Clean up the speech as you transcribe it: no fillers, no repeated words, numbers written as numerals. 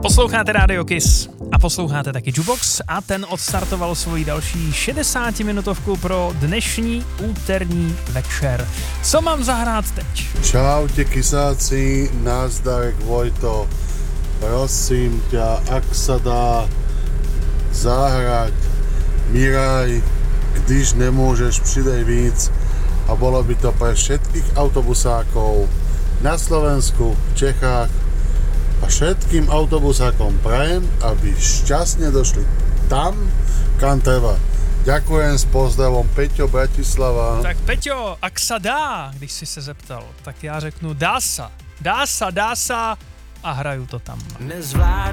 Posloucháte Radio Kiss a posloucháte taky Jukebox a ten odstartoval svoji další 60-minutovku pro dnešní úterní večer. Co mám zahrát teď? Čaute kisáci, názdarek Vojto. Prosím ťa, ak sa dá zahrať Miraj, když nemôžeš, přidej víc, a bolo by to pre všetkých autobusákov na Slovensku, v Čechách a všetkým autobusákom prajem, aby šťastne došli tam, kam treba. Ďakujem, s pozdravom, Peťo, Bratislava. Tak Peťo, ak sa dá, když si se zeptal, tak já řeknu dá sa a hraju to tam. Nezvládnu